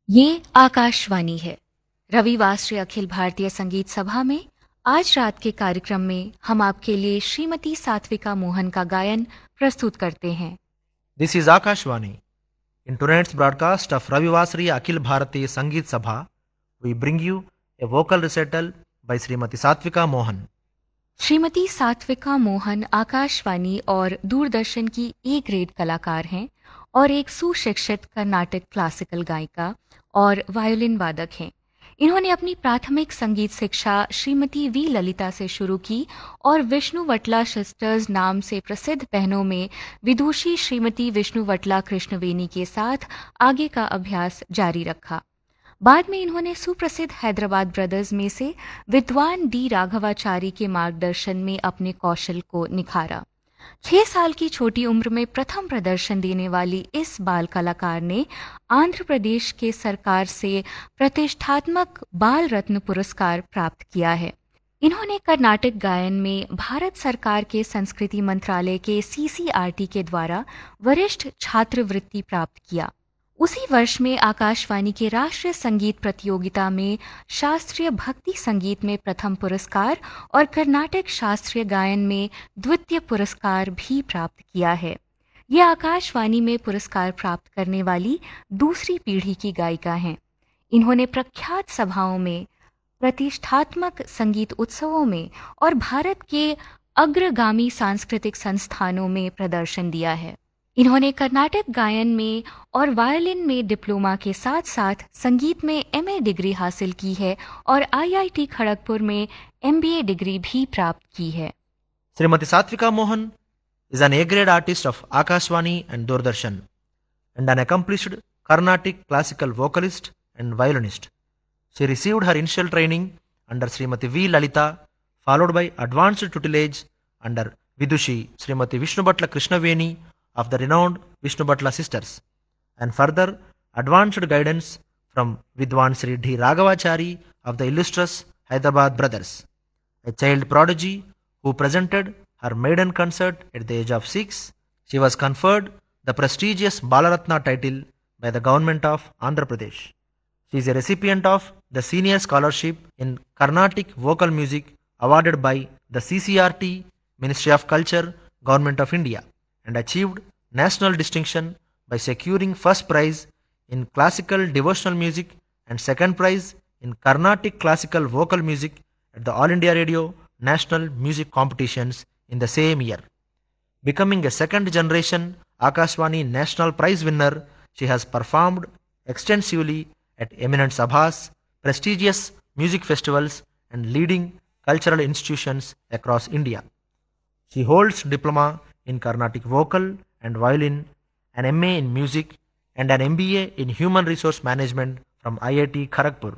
ये आकाशवाणी है। रविवार से अखिल भारतीय संगीत सभा में आज रात के कार्यक्रम में हम आपके लिए श्रीमती सात्विका मोहन का गायन प्रस्तुत करते हैं। This is Akashvani. In tonight's broadcast of Ravivasri Akhil Bharatiya Sangeet Sabha, we bring you a vocal recital by Srimati Satvika Mohan. Shrimati सात्विका Mohan Akashvani और दूरदर्शन की ए ग्रेड कलाकार हैं और एक सुशिक्षित कर्नाटक क्लासिकल गायिका और वायोलिन वादक हैं। इन्होंने अपनी प्राथमिक संगीत शिक्षा श्रीमती वी ललिता से शुरू की और विष्णु वटला सिस्टर्स नाम से प्रसिद्ध बहनों में विदुषी श्रीमती विष्णु वटला कृष्णवेणी के साथ आगे का अभ्यास जारी रखा। बाद में इन्होंने सुप्रसिद्ध हैदराबाद ब्रदर्स में से विद्वान डी राघवाचारी के मार्गदर्शन में अपने कौशल को निखारा। 6 साल की छोटी उम्र में प्रथम प्रदर्शन देने वाली इस बाल कलाकार ने आंध्र प्रदेश के सरकार से प्रतिष्ठात्मक बाल रत्न पुरस्कार प्राप्त किया है। इन्होंने कर्नाटक गायन में भारत सरकार के संस्कृति मंत्रालय के सीसीआरटी के द्वारा वरिष्ठ छात्रवृत्ति प्राप्त किया। उसी वर्ष में आकाशवाणी के राष्ट्रीय संगीत प्रतियोगिता में शास्त्रीय भक्ति संगीत में प्रथम पुरस्कार और कर्नाटक शास्त्रीय गायन में द्वितीय पुरस्कार भी प्राप्त किया है। ये आकाशवाणी में पुरस्कार प्राप्त करने वाली दूसरी पीढ़ी की गायिका हैं। इन्होंने प्रख्यात सभाओं में, प्रतिष्ठात्मक संगीत उत्सवों में और भारत के अग्रगामी सांस्कृतिक संस्थानों में प्रदर्शन दिया है। इन्होंने कर्नाटक गायन में और वायलिन में डिप्लोमा के साथ साथ संगीत में एमए डिग्री हासिल की है और आईआईटी खड़गपुर में एमबीए डिग्री भी प्राप्त की है। Srimati Satvika Mohan is an A-grade artist of Akashvani and Doordarshan and an accomplished Carnatic classical vocalist and violinist. She received her initial training under Srimati V. Lalita, followed by advanced tutelage under Vidushi Srimati Vishnu Bhatla Krishnaveni of the renowned Vishnu Bhatla sisters, and further advanced guidance from Vidwan Sri D. Raghavachari of the illustrious Hyderabad brothers. A child prodigy who presented her maiden concert at the age of 6, she was conferred the prestigious Balaratna title by the government of Andhra Pradesh. She is a recipient of the Senior Scholarship in Carnatic Vocal Music awarded by the CCRT, Ministry of Culture, Government of India, and achieved national distinction by securing first prize in classical devotional music and second prize in Carnatic classical vocal music at the All India Radio National Music Competitions in the same year. Becoming a second generation Akashvani National Prize winner, she has performed extensively at eminent sabhas, prestigious music festivals, and leading cultural institutions across India. She holds diploma in Carnatic vocal and violin, an MA in music, and an MBA in human resource management from IIT Kharagpur.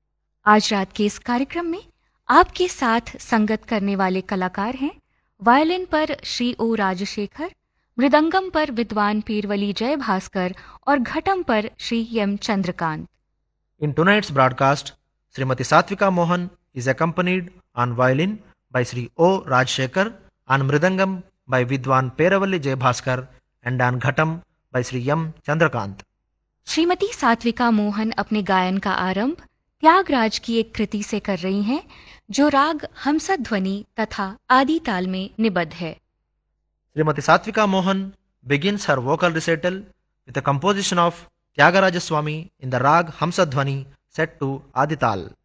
आज रात के इस कार्यक्रम में आपके साथ संगत करने वाले कलाकार हैं वायलिन पर श्री ओ राजशेखर, मृदंगम पर विद्वान पीरवली जय भास्कर और घटम पर Shri M Chandrakant. In tonight's broadcast, Srimati Satvika Mohan is accompanied on violin by Sri O. Rajshekar, on mridangam by Vidwan Peravalli Jay Bhaskar, and on ghatam by Sri M. Chandrakant. Shrimati सात्विका Mohan अपने गायन का आरंभ त्यागराज की एक कृति से कर रही हैं जो राग हमसध्वनि तथा आदि ताल में निबद्ध है। Srimati Satvika Mohan begins her vocal recital with a composition of Tyagaraja Swami in the rag Hamsadhvani set to Adital.